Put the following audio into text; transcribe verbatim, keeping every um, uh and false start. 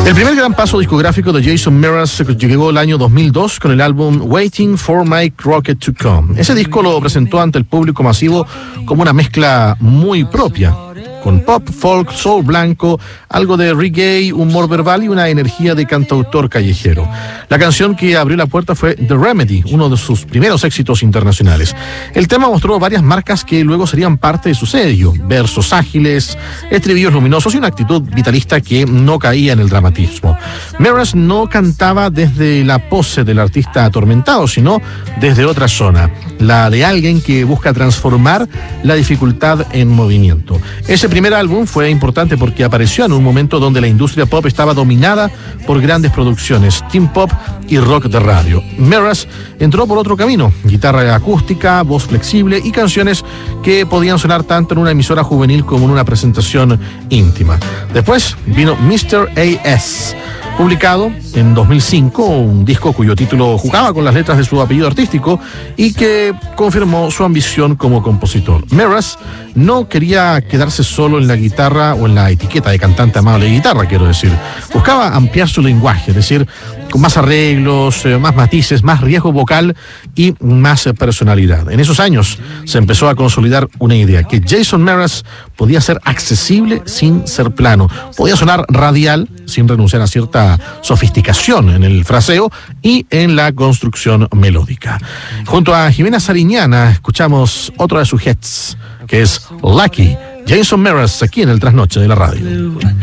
El primer gran paso discográfico de Jason Mraz llegó el año dos mil dos con el álbum Waiting for My Rocket to Come. Ese disco lo presentó ante el público masivo como una mezcla muy propia, con pop, folk, soul blanco, algo de reggae, humor verbal y una energía de cantautor callejero. La canción que abrió la puerta fue The Remedy, uno de sus primeros éxitos internacionales. El tema mostró varias marcas que luego serían parte de su sello: versos ágiles, estribillos luminosos y una actitud vitalista que no caía en el dramatismo. Mraz no cantaba desde la pose del artista atormentado, sino desde otra zona, la de alguien que busca transformar la dificultad en movimiento. Ese primer álbum fue importante porque apareció en un momento donde la industria pop estaba dominada por grandes producciones, teen pop y rock de radio. Mraz entró por otro camino: guitarra acústica, voz flexible y canciones que podían sonar tanto en una emisora juvenil como en una presentación íntima. Después vino mister A S, publicado en dos mil cinco, un disco cuyo título jugaba con las letras de su apellido artístico y que confirmó su ambición como compositor. Mraz no quería quedarse solo en la guitarra o en la etiqueta de cantante amable de guitarra, quiero decir. Buscaba ampliar su lenguaje, es decir, con más arreglos, eh, más matices, más riesgo vocal y más eh, personalidad. En esos años se empezó a consolidar una idea: que Jason Mraz podía ser accesible sin ser plano, podía sonar radial sin renunciar a cierta sofisticación en el fraseo y en la construcción melódica. Junto a Jimena Sariñana escuchamos otro de sus hits, que es Lucky. Jason Mraz, aquí en el Trasnoche de la Radio.